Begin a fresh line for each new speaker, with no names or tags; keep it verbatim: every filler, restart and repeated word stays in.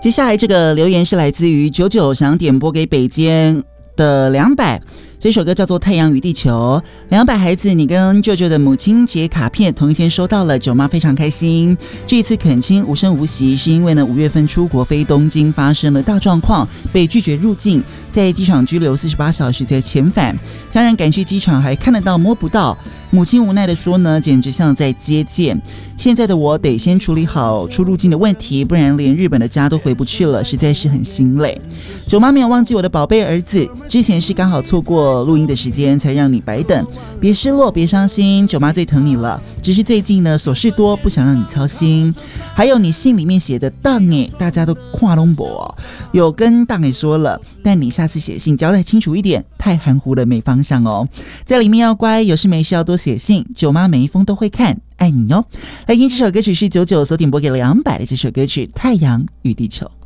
接下来这个留言是来自于九九，想点播给北间的两百，这首歌叫做《太阳与地球》。两百孩子，你跟舅舅的母亲节卡片同一天收到了，舅妈非常开心。这一次恳亲无声无息，是因为呢五月份出国飞东京发生了大状况，被拒绝入境，在机场拘留四十八小时再遣返。家人赶去机场还看得到摸不到，母亲无奈的说呢，简直像在接见。现在的我得先处理好出入境的问题，不然连日本的家都回不去了，实在是很心累。舅妈没有忘记我的宝贝儿子，之前是刚好错过录音的时间才让你白等，别失落别伤心，舅妈最疼你了，只是最近呢琐事多，不想让你操心。还有你信里面写的当诶，大家都跨东博、哦、有跟当诶说了，但你下次写信交代清楚一点，太含糊了没方向哦。在里面要乖，有事没事要多写信，舅妈每一封都会看，爱你哦。来听这首歌曲是九九所点播给两百的这首歌曲《太阳与地球》。